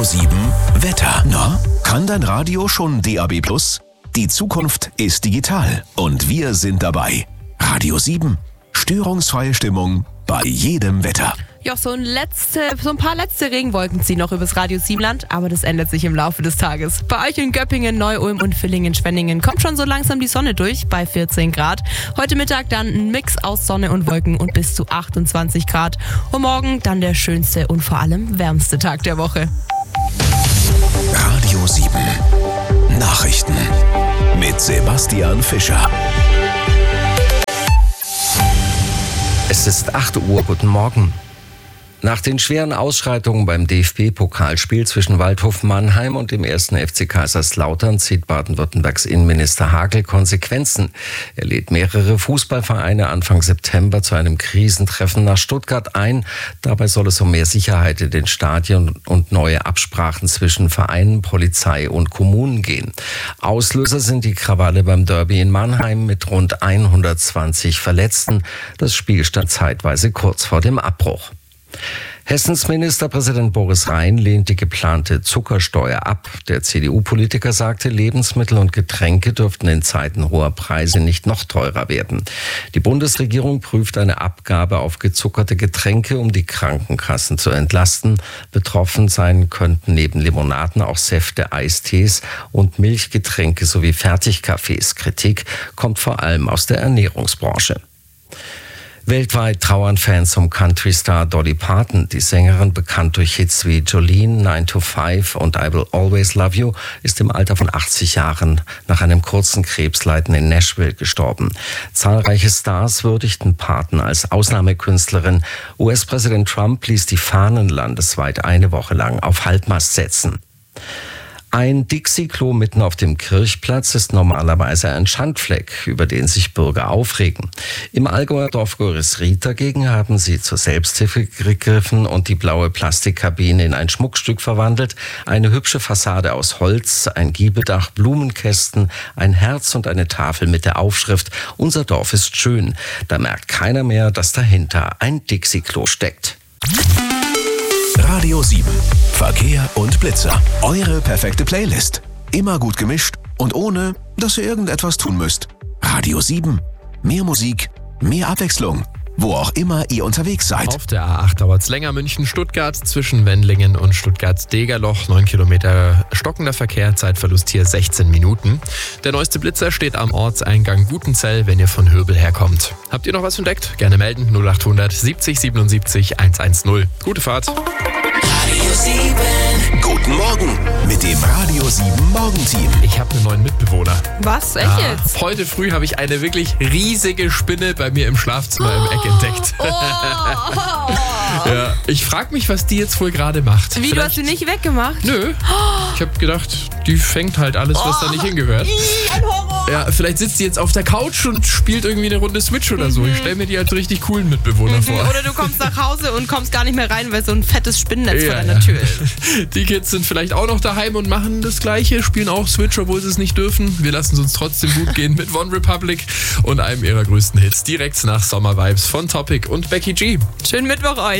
Radio 7 Wetter. Na, kann dein Radio schon DAB+? Die Zukunft ist digital und wir sind dabei. Radio 7. Störungsfreie Stimmung bei jedem Wetter. Ja, so ein paar letzte Regenwolken ziehen noch übers Radio 7 Land, aber das ändert sich im Laufe des Tages. Bei euch in Göppingen, Neu-Ulm und Villingen-Schwenningen kommt schon so langsam die Sonne durch, bei 14 Grad. Heute Mittag dann ein Mix aus Sonne und Wolken und bis zu 28 Grad. Und morgen dann der schönste und vor allem wärmste Tag der Woche. Radio 7. Nachrichten mit Sebastian Fischer. Es ist 8 Uhr, guten Morgen. Nach den schweren Ausschreitungen beim DFB-Pokalspiel zwischen Waldhof Mannheim und dem 1. FC Kaiserslautern zieht Baden-Württembergs Innenminister Hagel Konsequenzen. Er lädt mehrere Fußballvereine Anfang September zu einem Krisentreffen nach Stuttgart ein. Dabei soll es um mehr Sicherheit in den Stadien und neue Absprachen zwischen Vereinen, Polizei und Kommunen gehen. Auslöser sind die Krawalle beim Derby in Mannheim mit rund 120 Verletzten. Das Spiel stand zeitweise kurz vor dem Abbruch. Hessens Ministerpräsident Boris Rhein lehnt die geplante Zuckersteuer ab. Der CDU-Politiker sagte, Lebensmittel und Getränke dürften in Zeiten hoher Preise nicht noch teurer werden. Die Bundesregierung prüft eine Abgabe auf gezuckerte Getränke, um die Krankenkassen zu entlasten. Betroffen sein könnten neben Limonaden auch Säfte, Eistees und Milchgetränke sowie Fertigkaffees. Kritik kommt vor allem aus der Ernährungsbranche. Weltweit trauern Fans um Country-Star Dolly Parton. Die Sängerin, bekannt durch Hits wie Jolene, 9 to 5 und I Will Always Love You, ist im Alter von 80 Jahren nach einem kurzen Krebsleiden in Nashville gestorben. Zahlreiche Stars würdigten Parton als Ausnahmekünstlerin. US-Präsident Trump ließ die Fahnen landesweit eine Woche lang auf Halbmast setzen. Ein Dixie-Klo mitten auf dem Kirchplatz ist normalerweise ein Schandfleck, über den sich Bürger aufregen. Im Allgäuer Dorf Görisried dagegen haben sie zur Selbsthilfe gegriffen und die blaue Plastikkabine in ein Schmuckstück verwandelt. Eine hübsche Fassade aus Holz, ein Giebedach, Blumenkästen, ein Herz und eine Tafel mit der Aufschrift „Unser Dorf ist schön". Da merkt keiner mehr, dass dahinter ein Dixie-Klo steckt. Radio 7. Verkehr und Blitzer. Eure perfekte Playlist. Immer gut gemischt und ohne, dass ihr irgendetwas tun müsst. Radio 7. Mehr Musik, mehr Abwechslung. Wo auch immer ihr unterwegs seid. Auf der A8 dauert es länger. München-Stuttgart zwischen Wendlingen und Stuttgart-Degerloch. 9 Kilometer stockender Verkehr, Zeitverlust hier 16 Minuten. Der neueste Blitzer steht am Ortseingang Gutenzell, wenn ihr von Hürbel herkommt. Habt ihr noch was entdeckt? Gerne melden. 0800 70 77 110. Gute Fahrt. Radio 7. Guten Morgen mit dem Radio 7 Morgenteam. Ich habe einen neuen Mitbewohner. Was? Echt jetzt? Heute früh habe ich eine wirklich riesige Spinne bei mir im Schlafzimmer im Eck entdeckt. Ja, ich frage mich, was die jetzt wohl gerade macht. Wie, du hast sie nicht weggemacht? Nö. Ich habe gedacht, die fängt halt alles, was da nicht hingehört. Ein Horror. Ja, vielleicht sitzt sie jetzt auf der Couch und spielt irgendwie eine Runde Switch oder so. Ich stelle mir die als richtig coolen Mitbewohner vor. Oder du kommst nach Hause und kommst gar nicht mehr rein, weil so ein fettes Spinnennetz vor deiner Tür ist. Die Kids sind vielleicht auch noch daheim und machen das Gleiche, spielen auch Switch, obwohl sie es nicht dürfen. Wir lassen es uns trotzdem gut gehen mit One Republic und einem ihrer größten Hits direkt nach Sommer Vibes von Topic und Becky G. Schönen Mittwoch euch.